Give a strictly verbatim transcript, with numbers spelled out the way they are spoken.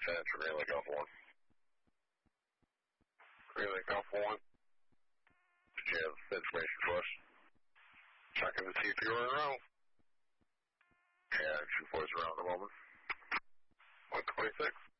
ten for Green Lake Alpha one. Green Lake Alpha one. Did you have information for us? Checking to see if you were around. Yeah, two fours around at the moment. one twenty-six.